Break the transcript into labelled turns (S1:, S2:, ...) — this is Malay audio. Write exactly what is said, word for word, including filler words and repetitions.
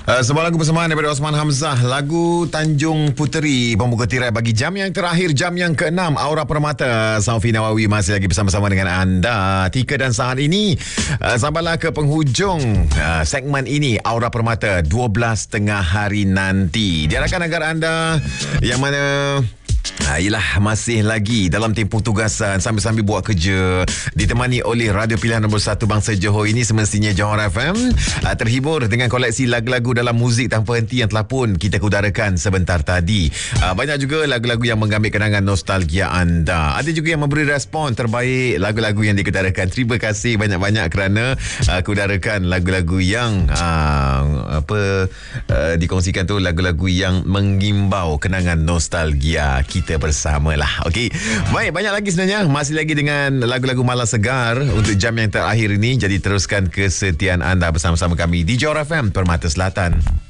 S1: Uh, sebuah lagu bersamaan daripada Osman Hamzah, lagu Tanjung Puteri, pembuka tirai bagi jam yang terakhir, jam yang keenam. Aura Permata, Saufi Nawawi masih lagi bersama-sama dengan anda. Tika dan saat ini uh, sampailah ke penghujung uh, segmen ini, Aura Permata, dua belas tengah hari nanti. Diharapkan agar anda yang mana Ha, ialah masih lagi dalam tempoh tugasan sambil-sambil buat kerja, ditemani oleh radio pilihan nombor satu bangsa Johor ini, semestinya Johor F M, ha, terhibur dengan koleksi lagu-lagu dalam muzik tanpa henti yang telah pun kita udarakan sebentar tadi. Ha, banyak juga lagu-lagu yang mengambil kenangan nostalgia anda. Ada juga yang memberi respon terbaik lagu-lagu yang dikutarakan. Terima kasih banyak-banyak kerana uh, kudarakan lagu-lagu yang uh, apa uh, dikongsikan tu, lagu-lagu yang mengimbau kenangan nostalgia kita bersamalah. Okey. Baik, banyak lagi sebenarnya. Masih lagi dengan lagu-lagu malas segar untuk jam yang terakhir ini. Jadi teruskan kesetiaan anda bersama-sama kami di Johor F M Permata Selatan.